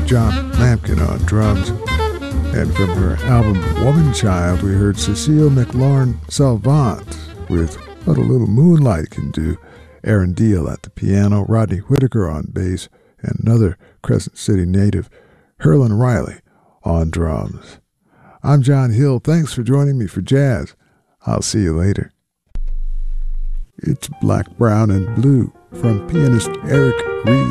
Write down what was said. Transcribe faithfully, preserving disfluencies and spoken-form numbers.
John Lampkin on drums. And from her album Woman Child, we heard Cecile McLaurin Salvant with What a Little Moonlight Can Do, Aaron Deal at the piano, Rodney Whitaker on bass, and another Crescent City native, Herlin Riley, on drums. I'm John Hill. Thanks for joining me for jazz. I'll see you later. It's Black, Brown, and Blue from pianist Eric Reed.